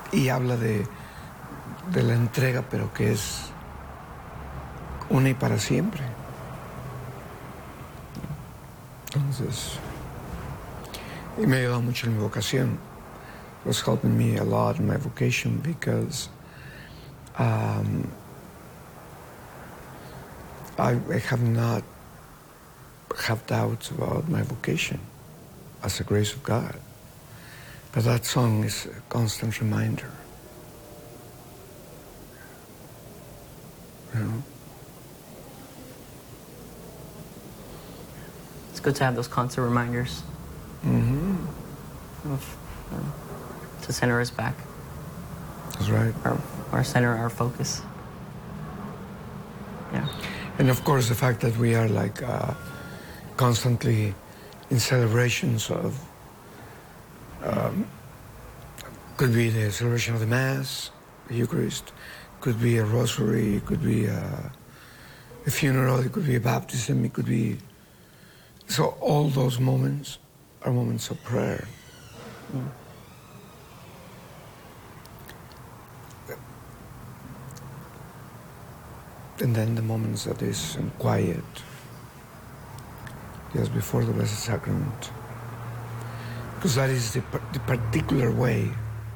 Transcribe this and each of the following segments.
y habla de la entrega, pero que es una y para siempre. Entonces, y me ha ayudado mucho en mi vocación. It was helping me a lot in my vocation because I have not have doubts about my vocation as the grace of God. But that song is a constant reminder. You know? It's good to have those constant reminders. To center us back. That's right. Our center, our focus. Yeah. And of course, the fact that we are like constantly in celebrations of, could be the celebration of the Mass, the Eucharist, could be a rosary, it could be a funeral, it could be a baptism, it could be... So all those moments are moments of prayer. And then the moments that is in quiet, just before the Blessed Sacrament. Because that is the particular way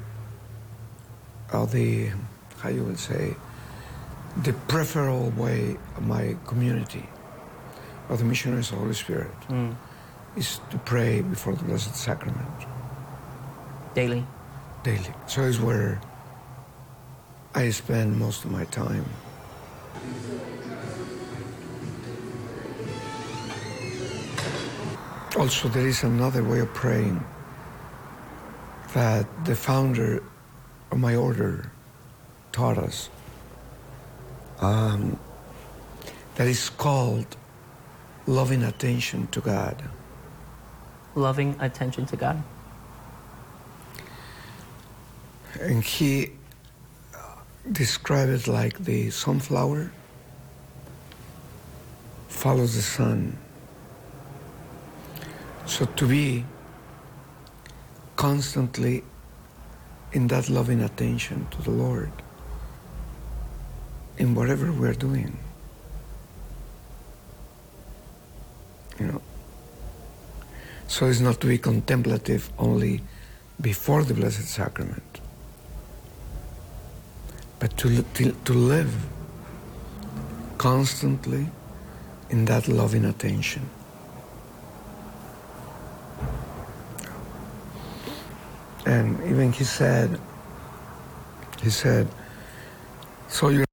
of the, how you will say, the preferable way of my community, of the missionaries of the Holy Spirit, is to pray before the Blessed Sacrament. Daily. Daily. So it's where I spend most of my time. Also, there is another way of praying that the founder of my order taught us. That is called loving attention to God. Loving attention to God. And he described it like the sunflower follows the sun. So to be constantly in that loving attention to the Lord in whatever we're doing, you know. So it's not to be contemplative only before the Blessed Sacrament, but to live constantly in that loving attention. And even he said, so you're